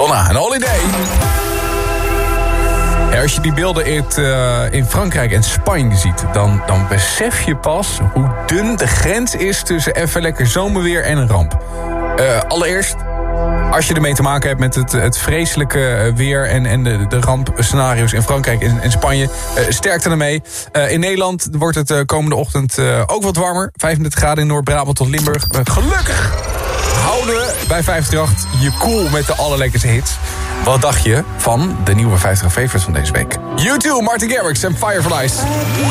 Madonna, een holiday. Ja, als je die beelden in Frankrijk en Spanje ziet... dan besef je pas hoe dun de grens is... tussen even lekker zomerweer en een ramp. Allereerst, als je ermee te maken hebt met het vreselijke weer... en de rampscenario's in Frankrijk en Spanje, sterkte ermee. In Nederland wordt het komende ochtend ook wat warmer. 35 graden in Noord-Brabant tot Limburg. Gelukkig houden we bij 538 je cool met de allerlekkerste hits. Wat dacht je van de nieuwe 50 favorites van deze week? U2, Martin Garrix en Fireflies.